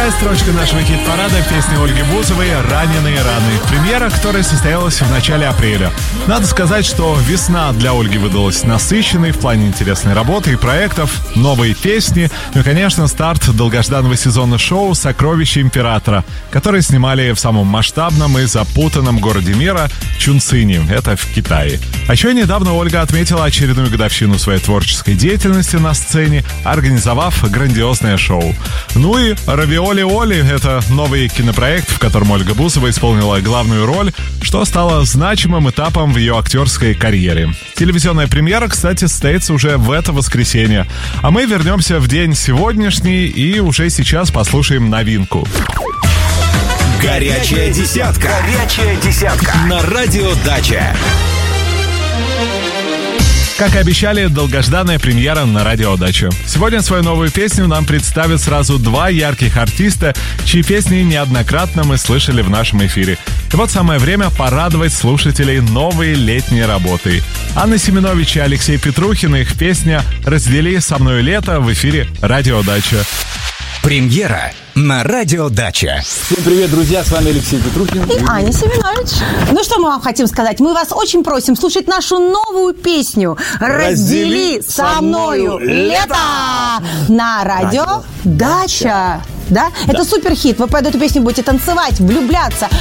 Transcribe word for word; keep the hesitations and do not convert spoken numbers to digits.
Вторая строчка нашего хит-парада — песня Ольги Бузовой «Раненые раны». Премьера, которая состоялась в начале апреля. Надо сказать, что весна для Ольги выдалась насыщенной в плане интересной работы и проектов, новые песни, ну и, конечно, старт долгожданного сезона шоу «Сокровища императора», которые снимали в самом масштабном и запутанном городе мира Чунцине, это в Китае. А еще недавно Ольга отметила очередную годовщину своей творческой деятельности на сцене, организовав грандиозное шоу. Ну и «Равиоли Оли» — это новый кинопроект, в котором Ольга Бузова исполнила главную роль, что стало значимым этапом в ее актерской карьере. Телевизионная премьера, кстати, состоится уже в это воскресенье. А мы вернемся в день сегодняшний и уже сейчас послушаем новинку. Горячая десятка. Горячая десятка. На радио Дача. Как и обещали, долгожданная премьера на радио Дача. Сегодня свою новую песню нам представят сразу два ярких артиста, чьи песни неоднократно мы слышали в нашем эфире. И вот самое время порадовать слушателей новой летней работой. Анна Семенович и Алексей Петрухин, их песня «Раздели со мной лето» в эфире радио Дача. Премьера на радио Дача. Всем привет, друзья, с вами Алексей Петрухин и Аня Семенович. Ну что мы вам хотим сказать? Мы вас очень просим слушать нашу новую песню «Раздели со мною лето» на радио Дача. Да? Да? Это супер хит. Вы под эту песню будете танцевать, влюбляться.